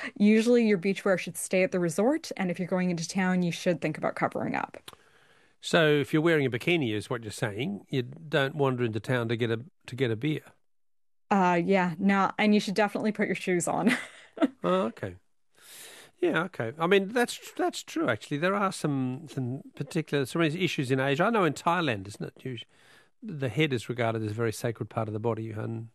Usually your beachwear should stay at the resort, and if you're going into town, you should think about covering up. So if you're wearing a bikini, is what you're saying, you don't wander into town to get a beer. Yeah, no, and you should definitely put your shoes on. Oh, okay. Yeah, okay. I mean, that's true. Actually, there are some issues in Asia. I know in Thailand, isn't it? The head is regarded as a very sacred part of the body, and